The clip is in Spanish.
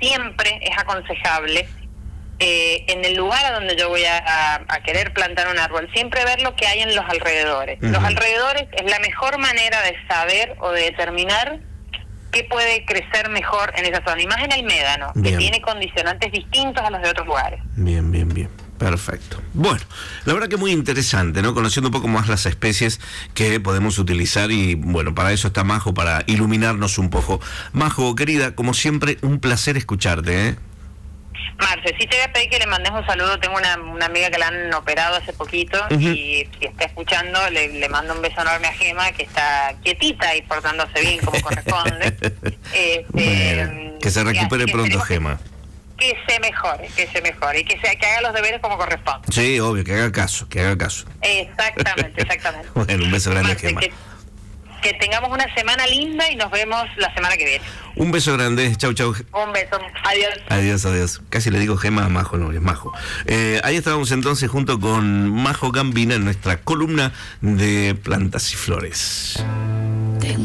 siempre es aconsejable, en el lugar a donde yo voy a querer plantar un árbol, siempre ver lo que hay en los alrededores. Uh-huh. Los alrededores es la mejor manera de saber o de determinar qué puede crecer mejor en esa zona, y más en el médano, Bien. que tiene condicionantes distintos a los de otros lugares. Bien. Perfecto. Bueno, la verdad que muy interesante, ¿no? Conociendo un poco más las especies que podemos utilizar y, bueno, para eso está Majo, para iluminarnos un poco. Majo, querida, como siempre, un placer escucharte, ¿eh? Marce, sí te voy a pedir que le mandes un saludo. Tengo una amiga que la han operado hace poquito, Uh-huh. y si está escuchando, le mando un beso enorme a Gema, que está quietita y portándose bien como corresponde. Bueno, que se recupere pronto, Gema. Que se mejore, y que haga los deberes como corresponde. Sí, obvio, que haga caso. Exactamente. Bueno, un beso grande, Marce, Gema. que tengamos una semana linda y nos vemos la semana que viene. Un beso grande, chau. Un beso, adiós. Adiós. Casi le digo Gema a Majo, no, es Majo. Ahí estábamos entonces junto con Majo Gambina en nuestra columna de plantas y flores.